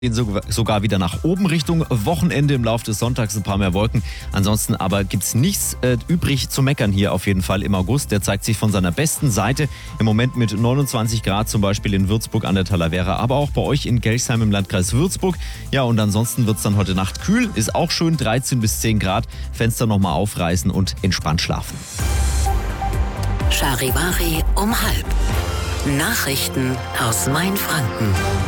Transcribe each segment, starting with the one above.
Gehen sogar wieder nach oben Richtung Wochenende, im Laufe des Sonntags ein paar mehr Wolken. Ansonsten aber gibt es nichts übrig zu meckern hier auf jeden Fall im August. Der zeigt sich von seiner besten Seite. Im Moment mit 29 Grad zum Beispiel in Würzburg an der Talavera, aber auch bei euch in Gelsheim im Landkreis Würzburg. Ja, und ansonsten wird es dann heute Nacht kühl. Ist auch schön, 13 bis 10 Grad. Fenster nochmal aufreißen und entspannt schlafen. Charivari um 12:30. Nachrichten aus Mainfranken.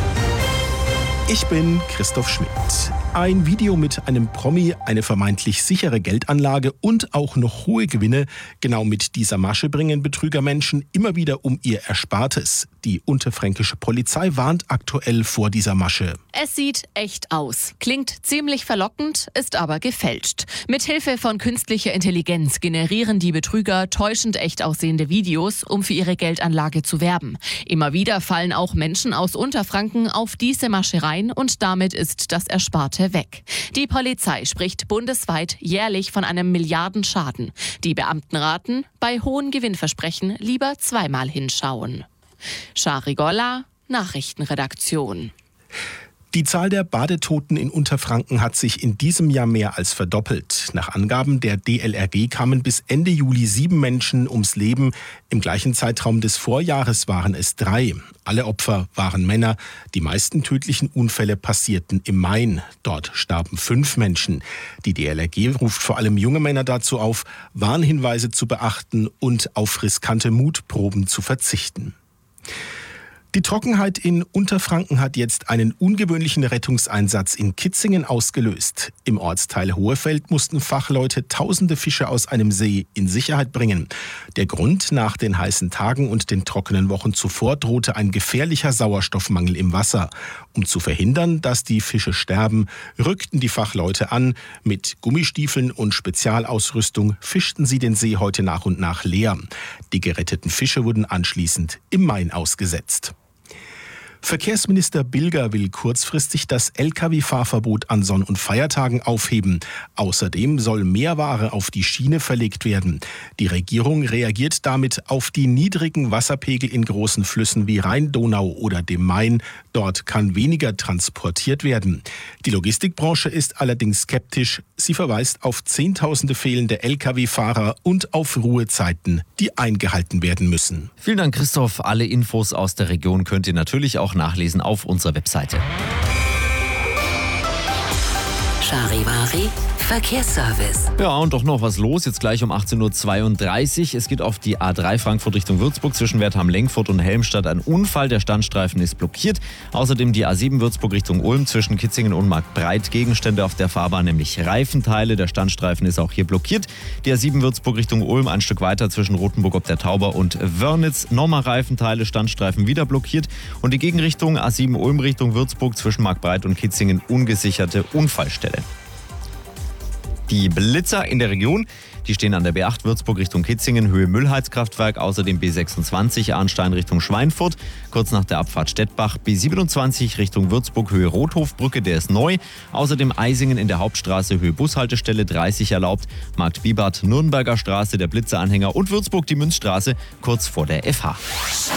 Ich bin Christoph Schmidt. Ein Video mit einem Promi, eine vermeintlich sichere Geldanlage und auch noch hohe Gewinne. Genau mit dieser Masche bringen Betrügermenschen immer wieder um ihr Erspartes. Die unterfränkische Polizei warnt aktuell vor dieser Masche. Es sieht echt aus, klingt ziemlich verlockend, ist aber gefälscht. Mithilfe von künstlicher Intelligenz generieren die Betrüger täuschend echt aussehende Videos, um für ihre Geldanlage zu werben. Immer wieder fallen auch Menschen aus Unterfranken auf diese Masche rein und damit ist das Ersparte weg. Die Polizei spricht bundesweit jährlich von einem Milliardenschaden. Die Beamten raten, bei hohen Gewinnversprechen lieber zweimal hinschauen. Shari Golla, Nachrichtenredaktion. Die Zahl der Badetoten in Unterfranken hat sich in diesem Jahr mehr als verdoppelt. Nach Angaben der DLRG kamen bis Ende Juli 7 Menschen ums Leben. Im gleichen Zeitraum des Vorjahres waren es 3. Alle Opfer waren Männer. Die meisten tödlichen Unfälle passierten im Main. Dort starben 5 Menschen. Die DLRG ruft vor allem junge Männer dazu auf, Warnhinweise zu beachten und auf riskante Mutproben zu verzichten. Die Trockenheit in Unterfranken hat jetzt einen ungewöhnlichen Rettungseinsatz in Kitzingen ausgelöst. Im Ortsteil Hohefeld mussten Fachleute tausende Fische aus einem See in Sicherheit bringen. Der Grund: nach den heißen Tagen und den trockenen Wochen zuvor drohte ein gefährlicher Sauerstoffmangel im Wasser. Um zu verhindern, dass die Fische sterben, rückten die Fachleute an. Mit Gummistiefeln und Spezialausrüstung fischten sie den See heute nach und nach leer. Die geretteten Fische wurden anschließend im Main ausgesetzt. Verkehrsminister Bilger will kurzfristig das Lkw-Fahrverbot an Sonn- und Feiertagen aufheben. Außerdem soll mehr Ware auf die Schiene verlegt werden. Die Regierung reagiert damit auf die niedrigen Wasserpegel in großen Flüssen wie Rhein, Donau oder dem Main. Dort kann weniger transportiert werden. Die Logistikbranche ist allerdings skeptisch. Sie verweist auf Zehntausende fehlende Lkw-Fahrer und auf Ruhezeiten, die eingehalten werden müssen. Vielen Dank, Christoph. Alle Infos aus der Region könnt ihr natürlich auch nachlesen auf unserer Webseite. Charivari Verkehrsservice. Ja, und doch noch was los. Jetzt gleich um 18:32 Uhr. Es geht auf die A3 Frankfurt Richtung Würzburg zwischen Wertheim-Lengfurt und Helmstadt ein Unfall. Der Standstreifen ist blockiert. Außerdem die A7 Würzburg Richtung Ulm zwischen Kitzingen und Marktbreit. Gegenstände auf der Fahrbahn, nämlich Reifenteile. Der Standstreifen ist auch hier blockiert. Die A7 Würzburg Richtung Ulm ein Stück weiter zwischen Rothenburg ob der Tauber und Wörnitz. Nochmal Reifenteile, Standstreifen wieder blockiert. Und die Gegenrichtung A7 Ulm Richtung Würzburg zwischen Marktbreit und Kitzingen ungesicherte Unfallstelle. Die Blitzer in der Region, die stehen an der B8 Würzburg Richtung Kitzingen, Höhe Müllheizkraftwerk, außerdem B26 Arnstein Richtung Schweinfurt, kurz nach der Abfahrt Stettbach, B27 Richtung Würzburg, Höhe Rothofbrücke, der ist neu, außerdem Eisingen in der Hauptstraße, Höhe Bushaltestelle 30 erlaubt, Markt Bibart, Nürnberger Straße, der Blitzeranhänger und Würzburg die Münzstraße, kurz vor der FH.